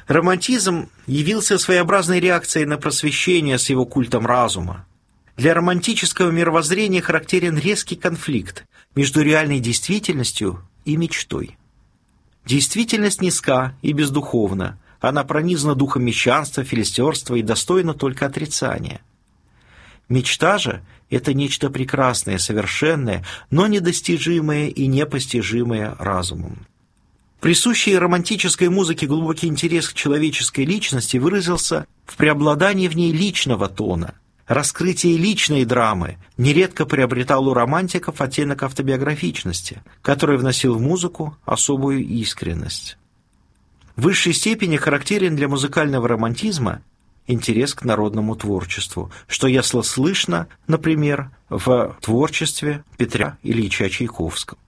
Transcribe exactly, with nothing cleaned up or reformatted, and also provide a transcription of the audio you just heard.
Романтизм явился своеобразной реакцией на просвещение с его культом разума. Для романтического мировоззрения характерен резкий конфликт между реальной действительностью и мечтой. Действительность низка и бездуховна, она пронизана духом мещанства, филистерства и достойна только отрицания. Мечта же – это нечто прекрасное, совершенное, но недостижимое и непостижимое разумом. Присущий романтической музыке глубокий интерес к человеческой личности выразился в преобладании в ней личного тона. Раскрытие личной драмы нередко приобретало у романтиков оттенок автобиографичности, который вносил в музыку особую искренность. В высшей степени характерен для музыкального романтизма интерес к народному творчеству, что ясно слышно, например, в творчестве Петра Ильича Чайковского.